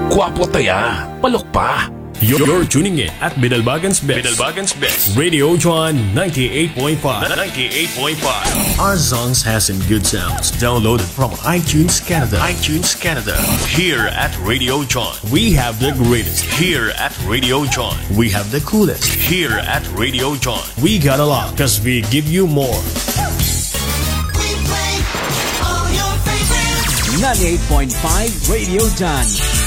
Gwapo taya, palok pa. You're tuning in at Binalbagan's Best. Radio John 98.5. Our songs has some good sounds. Downloaded from iTunes Canada. Here at Radio John, we have the greatest. Here at Radio John, we have the coolest. Here at Radio John, we got a lot because we give you more. 98.5 Radio John.